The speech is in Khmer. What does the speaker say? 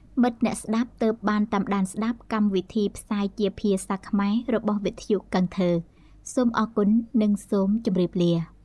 មិត្តអ្នកស្ដាប់ទើបបានតាមដានស្ដាប់កម្មវិធីផ្សាយជាភាសាខ្មែររបស់វិទ្យុកឹងធើសូមអរគុណនិងសូមជម្រាបលា